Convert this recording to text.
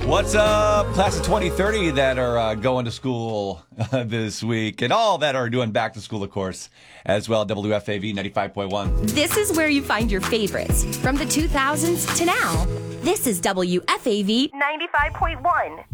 What's up, class of 2030 that are going to school this week, and all that are doing back to school, of course, as well. WFAV 95.1. This is where you find your favorites from the 2000s to now. This is WFAV 95.1.